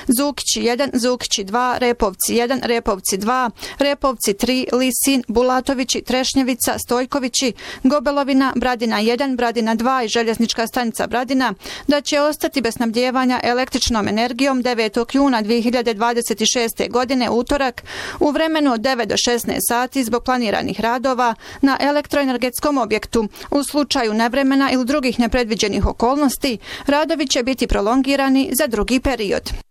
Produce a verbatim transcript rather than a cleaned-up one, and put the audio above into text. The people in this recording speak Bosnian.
Zukići jedan, Zukići dva, Repovci jedan, Repovci dva, Repovci tri, Lisin, Bulatovići, Trešnjevica, Stojkovići, Gobelovina, Bradina jedan, Bradina dva i željeznička stanica Bradina, da će ostati bez snabdijevanja električnom energijom devetog juna dvije hiljade dvadeset šeste. godine utorak u vremenu od devet do šesnaest sati zbog planiranih radova na elektroenergetskom objektu. U slučaju nevremena ili drugih nepredviđenih okolnosti, radovi će biti prolongirani za drugi period.